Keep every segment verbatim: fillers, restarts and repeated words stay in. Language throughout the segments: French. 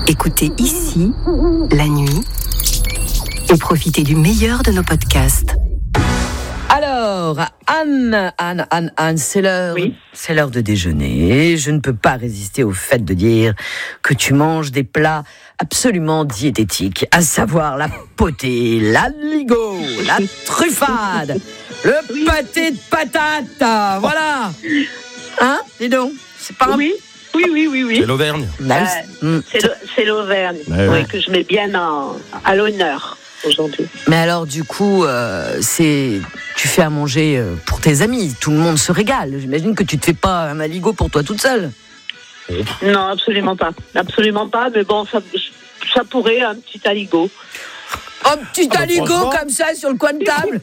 Écoutez ici, la nuit, et profitez du meilleur de nos podcasts. Alors, Anne, Anne, Anne, Anne, c'est l'heure, oui. c'est l'heure de déjeuner. Je ne peux pas résister au fait de dire que tu manges des plats absolument diététiques, à savoir la potée, l'aligot, la truffade, le oui. pâté de patate, voilà. Hein, dis donc, c'est pas oui. Oui, oui, oui, oui. C'est l'Auvergne. Euh, mm. C'est, le, c'est l'Auvergne, ouais, ouais. Oui, que je mets bien en, à l'honneur aujourd'hui. Mais alors, du coup, euh, c'est, tu fais à manger pour tes amis. Tout le monde se régale. J'imagine que tu te fais pas un aligot pour toi toute seule. Non, absolument pas. Absolument pas, mais bon, ça, ça pourrait, un petit aligot. Un petit ah, aligot comme ça sur le coin de table.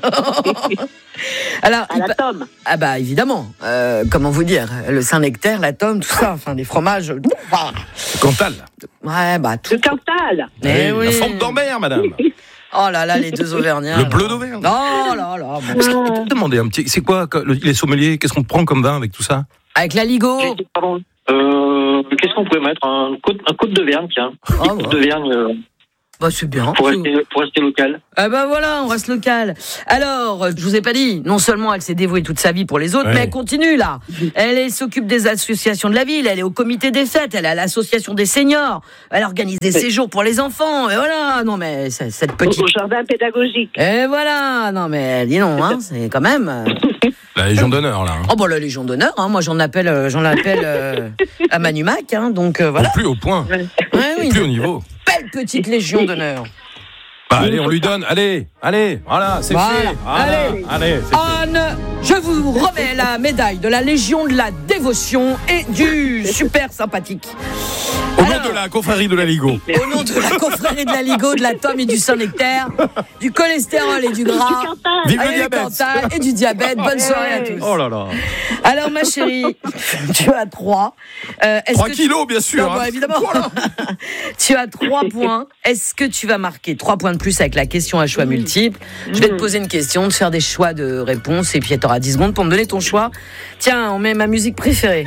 Alors, à la tome. Ah bah évidemment, euh, comment vous dire, le Saint-Nectaire, la tome, tout ça, enfin des fromages. Le Cantal. Ouais, bah tout. Le Cantal. Eh oui. La forme d'Ambert, madame. Oh là là, les deux Auvergnats. Le bleu d'Auvergne. Oh là là. Bon. Est-ce que tu peux te demander un petit, c'est quoi les sommeliers, qu'est-ce qu'on prend comme vin avec tout ça? Avec l'aligot. Euh, qu'est-ce qu'on pourrait mettre? Un côte, un côte d'Auvergne, tiens. Oh, un côte bah. d'Auvergne. Euh... Bah c'est bien. Pour rester, pour rester local. Ah bah voilà, on reste local. Alors, je vous ai pas dit, non seulement elle s'est dévouée toute sa vie pour les autres, ouais. mais elle continue là. Elle, elle s'occupe des associations de la ville, elle est au comité des fêtes, elle est à l'association des seniors, elle organise des séjours pour les enfants, et voilà. Non mais cette petite... Au jardin pédagogique. Et voilà, non mais dis non, hein, c'est quand même... La Légion d'honneur là. Hein. Oh bah la Légion d'honneur, hein, moi j'en appelle, j'en appelle euh, à Manu Mac, hein, donc euh, voilà. Plus au point, ouais, oui, plus au niveau. Belle petite Légion d'honneur. Bah, allez, on lui donne. Allez, allez, voilà, c'est voilà. fait. Voilà. Allez, allez c'est Anne, fait. Je vous remets la médaille de la Légion de la dévotion et du super sympathique. Au Alors, nom de la confrérie de l'aligot. Au nom de la confrérie de l'aligot, de la tome et du Saint-Nectaire, du cholestérol et du gras, du Vive le diabète. et du diabète. Bonne soirée à tous. Oh là là. Alors ma chérie, tu as trois. Euh, trois kilos, bien sûr. Non, hein. bah, évidemment. Voilà. Tu as trois points. Est-ce que tu vas marquer trois points de plus avec la question à choix mmh. multiples? Je vais te poser une question, te faire des choix de réponse et puis tu auras dix secondes pour me donner ton choix. Tiens, on met ma musique préférée.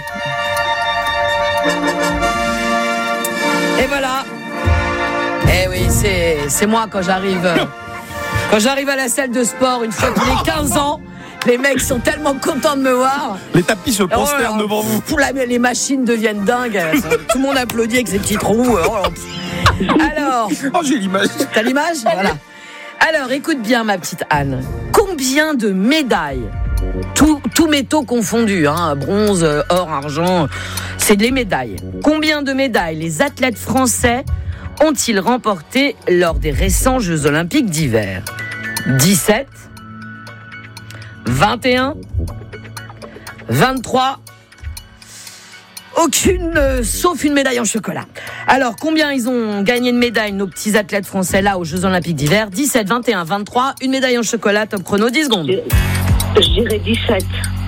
Et voilà. Eh oui, c'est, c'est moi quand j'arrive quand j'arrive à la salle de sport une fois tous les quinze ans. Les mecs sont tellement contents de me voir. Les tapis se prosternent oh devant vous. La, les machines deviennent dingues. Tout le monde applaudit avec ses petits trous. Alors. Oh, j'ai l'image. T'as l'image? Voilà. Alors, écoute bien, ma petite Anne. Combien de médailles, tous tout métaux confondus, hein, bronze, or, argent, c'est des médailles. Combien de médailles les athlètes français ont-ils remporté lors des récents Jeux Olympiques d'hiver? dix-sept, vingt et un, vingt-trois, aucune, euh, sauf une médaille en chocolat. Alors, combien ils ont gagné de médailles, nos petits athlètes français, là, aux Jeux Olympiques d'hiver? dix-sept, vingt et un, vingt-trois, une médaille en chocolat, top chrono, dix secondes. Je, je dirais dix-sept.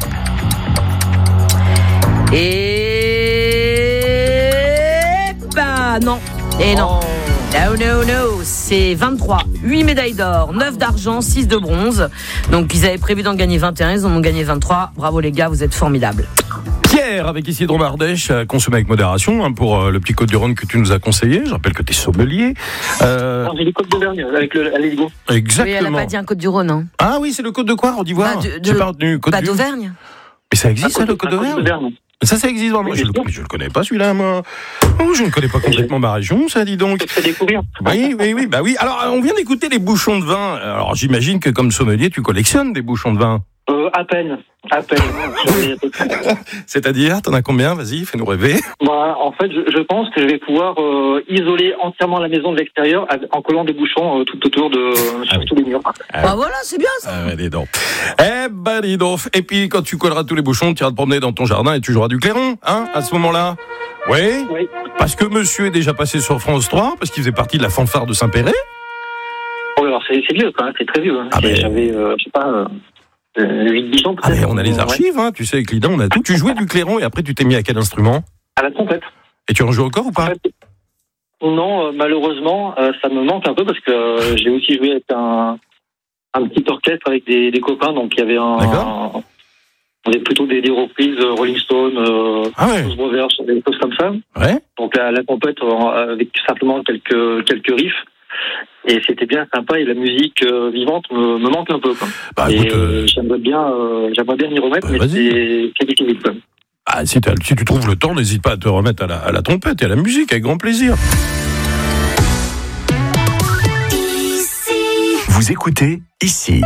Et... bah, non. Et non. Oh. No, no, no, c'est vingt-trois. huit médailles d'or, neuf d'argent, six de bronze. Donc, ils avaient prévu d'en gagner vingt et un, ils en ont gagné vingt-trois. Bravo les gars, vous êtes formidables. Pierre, avec Isidro Mardèche, consommé avec modération, hein, pour euh, le petit Côte du Rhône que tu nous as conseillé. Je rappelle que tu es sommelier. Euh... Non, j'ai les Côtes d'Auvergne avec le l'aligot. Exactement. Oui, elle n'a pas dit un Côte du Rhône. Hein. Ah oui, c'est le Côte de quoi, on dit voir. Bah, de, tu parles du Côte bah, du... d'Auvergne. Mais ça existe, un ça, le Côte d'Auvergne? Ça, ça existe vraiment. Oui, je, le, je le connais pas, celui-là, moi. Oh, je ne connais pas complètement ma région, ça, dis donc. Je te fais découvrir. Oui, oui, oui. Bah oui. Alors, on vient d'écouter les bouchons de vin. Alors, j'imagine que comme sommelier, tu collectionnes des bouchons de vin. Euh, à peine. À peine. C'est-à-dire, t'en as combien? Vas-y, fais-nous rêver. Bah, en fait, je, je pense que je vais pouvoir euh, isoler entièrement la maison de l'extérieur en collant des bouchons euh, tout autour de ah sur oui. tous les murs. Ah bah voilà, c'est bien ça. Ah ouais, dis donc. Eh ben, dis donc. Et puis, quand tu colleras tous les bouchons, tu iras te promener dans ton jardin et tu joueras du clairon, hein, à ce moment-là. Oui. Oui. Parce que monsieur est déjà passé sur France trois, parce qu'il faisait partie de la fanfare de Saint-Péret. Oh, alors c'est, c'est vieux, quand même, c'est très vieux. Hein. Ah ben... J'avais, euh, je sais pas... Euh... huit dix ans peut-être. Ah mais on a les archives, hein, tu sais, avec Lida, on a tout. Tu jouais du clairon et après tu t'es mis à quel instrument? À la trompette. Et tu en joues encore ou pas? Non, euh, malheureusement, euh, ça me manque un peu parce que euh, j'ai aussi joué avec un, un petit orchestre avec des, des copains, donc il y avait un... D'accord. On est plutôt des, des reprises euh, Rolling Stone, euh, Ah ouais. Blues Brothers, des choses comme ça. Ouais. Donc la, la trompette euh, avec simplement quelques quelques riffs. Et c'était bien sympa et la musique euh, vivante me, me manque un peu. Quoi. Bah, et écoute, euh... j'aimerais bien, euh, j'aimerais bien m'y remettre, bah, mais c'est, c'est difficile. Quoi. Ah, si, si tu trouves le temps, n'hésite pas à te remettre à la, à la trompette et à la musique avec grand plaisir. Vous écoutez ici.